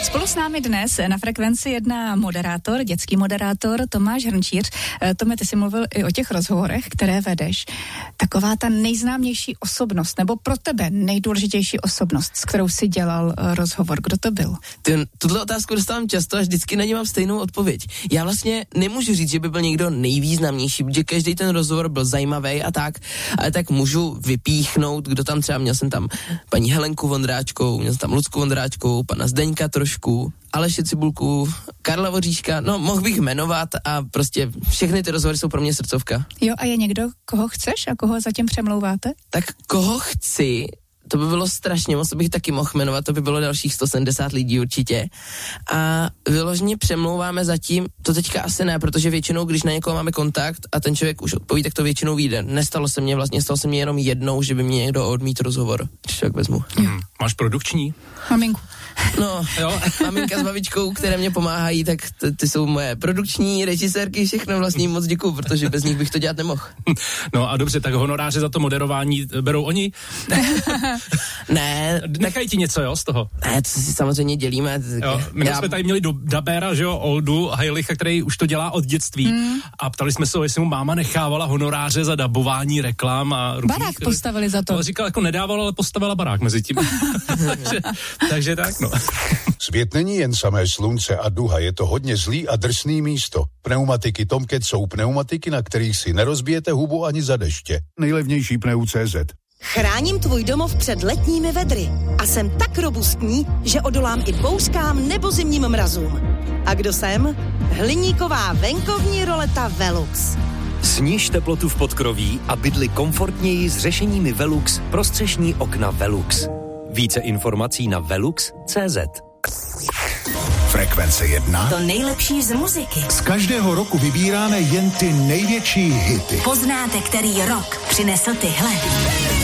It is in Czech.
Spolu s námi dnes na Frekvenci 1 moderátor, dětský moderátor Tomáš Hrnčíř. Tome, ty jsi mluvil i o těch rozhovorech, které vedeš. Taková ta nejznámější osobnost, nebo pro tebe nejdůležitější osobnost, s kterou jsi dělal rozhovor. Kdo to byl? Tuhle otázku dostávám často a vždycky na ní mám stejnou odpověď. Já vlastně nemůžu říct, že by byl někdo nejvýznamnější, protože každý ten rozhovor byl zajímavý a tak, ale tak můžu vypíchnout, kdo tam třeba, měl jsem tam paní Helenku Vondráčkou, měl jsem tam Lucku Vondráčkou, pana Zdeňka trošku, Aleše Cibulku, Karla Voříška, no mohl bych jmenovat a prostě všechny ty rozhovory jsou pro mě srdcovka. Jo, a je někdo, koho chceš a koho zatím přemlouváte? Tak koho chci, to by bylo strašně moc, to bych taky mohl jmenovat, to by bylo dalších 170 lidí určitě. A vyloženě přemlouváme zatím, to teďka asi ne, protože většinou, když na někoho máme kontakt a ten člověk už odpoví, tak to většinou vyjde. Stalo se mně jenom jednou, že by mě někdo odmítl rozhovor, když tak vezmu. Máš produkční? Maminku. No, jo. Maminka s babičkou, které mě pomáhají, tak ty jsou moje produkční, režisérky, všechno vlastně moc děkuju, protože bez nich bych to dělat nemohl. No a dobře, tak honoráře za to moderování berou oni? Ne. Nechají ti něco, jo, z toho? Ne, to si samozřejmě dělíme. Jo, my jsme tady měli dabéra, že jo, Oldu Hajlicha, který už to dělá od dětství a ptali jsme se, jestli mu máma nechávala honoráře za dabování reklam a barák postavili za to. No, říkal, jako nedával, ale postavila barák mezi tím. takže tak, no. Svět není jen samé slunce a duha, je to hodně zlý a drsný místo. Pneumatiky Tomcat jsou pneumatiky, na kterých si nerozbijete hubu ani za deště. Nejlevnější Pneu.cz. Chráním tvůj domov před letními vedry a jsem tak robustní, že odolám i bouřkám nebo zimním mrazům. A kdo jsem? Hliníková venkovní roleta Velux. Sníž teplotu v podkroví a bydli komfortněji s řešeními Velux pro střešní okna Velux. Více informací na velux.cz. Frekvence 1. To nejlepší z muziky. Z každého roku vybíráme jen ty největší hity. Poznáte, který rok přinesl tyhle.